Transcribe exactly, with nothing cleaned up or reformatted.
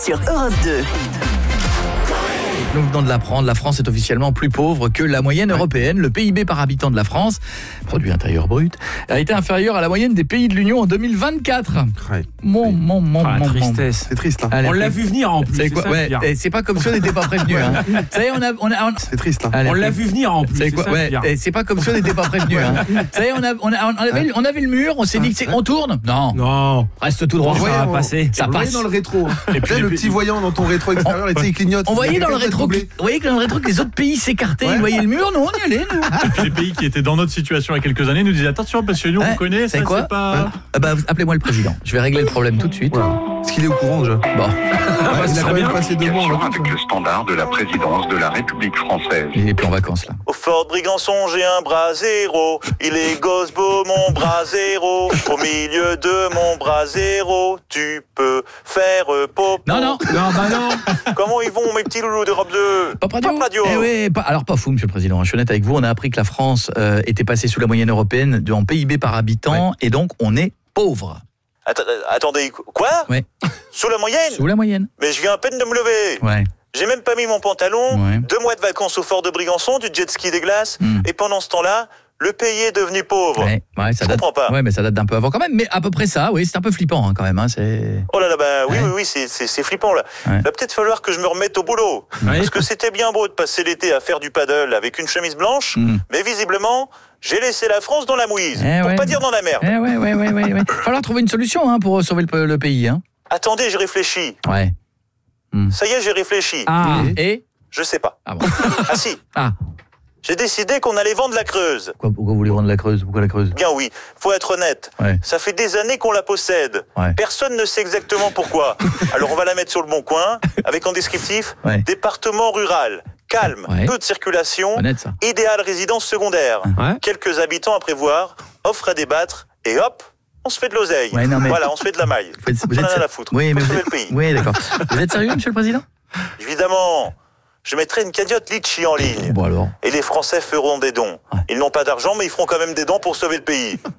sur Europe deux. Nous venons de l'apprendre, la France est officiellement plus pauvre que la moyenne européenne. Le P I B par habitant de la France, produit intérieur brut, a été inférieur à la moyenne des pays de l'Union en deux mille vingt-quatre. Ouais. Mon, mon, mon, Ah, mon, tristesse. C'est triste, là. Allez, On l'a vu venir en plus. C'est C'est quoi ça, ouais, pire. et c'est pas comme si on n'était pas prévenus. Hein. Ça y est, on a, on a, on- C'est triste, là. Allez, On l'a vu venir en plus. C'est C'est quoi ça, ouais, pire. et c'est pas comme si on n'était pas prévenus. Hein. Ça y est, on, a, on, a, on, avait, on avait le mur, on s'est dit que c'est, on tourne. Non, Non. reste tout droit. On voyait, va on- passer. Ça on le voyait passe. dans le rétro. Et Tu puis sais, les le pays- petit voyant dans ton rétro extérieur, et tu sais, il clignote. On voyait Il y a dans le quelqu'un rétro, de que- doublé. vous voyez que dans le rétro que les autres pays s'écartaient, Ouais. ils voyaient le mur, nous on y allait, nous. Et puis les pays qui étaient dans notre situation il y a quelques années nous disaient attention parce que nous Ouais, on connaît, ça c'est quoi c'est pas... Ah bah, appelez-moi le président. Je vais régler le problème tout de suite. Voilà. Est-ce qu'il est au courant déjà? Bon. Ouais, Il a quand même passé deux mois en vacances. avec le standard de la présidence de la République française. Il est plus en vacances là. Au Fort Brigançon, j'ai un bras zéro. Il est gosbo, mon bras zéro. Au milieu de mon bras zéro, tu peux faire euh, popo. Non, non. Non, bah non. Comment ils vont, mes petits loulous d'Europe deux? Pop Radio. Pop Radio. Eh oui, pas- alors pas fou, monsieur le président. Je suis honnête avec vous, on a appris que la France euh, était passée sous la moyenne européenne de- en P I B par habitant, et donc on est pauvre. Atta- attendez, quoi? Ouais. Sous la moyenne? Sous la moyenne. Mais je viens à peine de me lever. Ouais. J'ai même pas mis mon pantalon. Ouais. Deux mois de vacances au Fort de Brigançon, du jet ski des glaces. Mm. Et pendant ce temps-là, le pays est devenu pauvre. Ouais, ouais, ça Je date. comprends pas. Ouais, mais ça date d'un peu avant quand même. Mais à peu près ça, oui, c'est un peu flippant hein, quand même. Hein, c'est. Oh là là, bah oui, Ouais. oui, oui, c'est, c'est, c'est flippant là. Ouais. Il va peut-être falloir que je me remette au boulot. Ouais. Parce que c'était bien beau de passer l'été à faire du paddle avec une chemise blanche, Mm. mais visiblement, j'ai laissé la France dans la mouise. Eh pour ouais. pas dire dans la merde. Eh ouais, ouais, ouais, ouais, ouais. Falloir trouver une solution hein, pour sauver le, le pays. Hein. Attendez, j'ai réfléchi. Ouais. Ça y est, j'ai réfléchi. Ah. Et. Je sais pas. Ah bon. Ah si, Ah. j'ai décidé qu'on allait vendre la Creuse. Pourquoi, pourquoi vous voulez vendre la Creuse? Pourquoi la Creuse? Bien oui, faut être honnête. Ouais. Ça fait des années qu'on la possède. Ouais. Personne ne sait exactement pourquoi. Alors on va la mettre sur le bon coin, avec en descriptif, Ouais. département rural, calme, Ouais. peu de circulation, Honnête ça. idéal résidence secondaire. Ouais. Quelques habitants à prévoir, offre à débattre, et hop, on se fait de l'oseille. Ouais, non, mais- Voilà, on se fait de la maille. Vous êtes- vous On en êtes- a rien à foutre. Oui, Faut mais vous sauver êtes- le pays. Oui, d'accord. Vous êtes sérieux, monsieur le président? Évidemment, je mettrai une cagnotte litchi en ligne. Bon alors. Et les Français feront des dons. Ils n'ont pas d'argent, mais ils feront quand même des dons pour sauver le pays.